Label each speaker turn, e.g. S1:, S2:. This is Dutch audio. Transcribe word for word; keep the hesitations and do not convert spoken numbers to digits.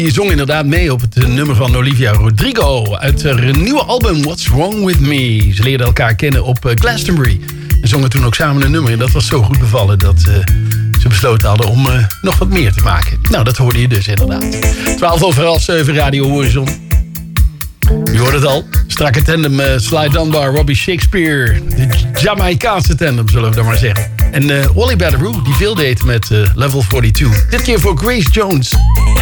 S1: Je zong inderdaad mee op het nummer van Olivia Rodrigo uit haar nieuwe album What's Wrong With Me. Ze leerden elkaar kennen op Glastonbury. En zongen toen ook samen een nummer en dat was zo goed bevallen dat uh, ze besloten hadden om uh, nog wat meer te maken. Nou, dat hoorde je dus inderdaad. twaalf over half zeven Radio Horizon. Je hoort het al. Strakke tandem uh, Sly Dunbar, Robbie Shakespeare. De Jamaicaanse tandem, zullen we dan maar zeggen. En uh, Wally Badarou, die veel deed met uh, Level tweeënveertig. Dit keer voor Grace Jones.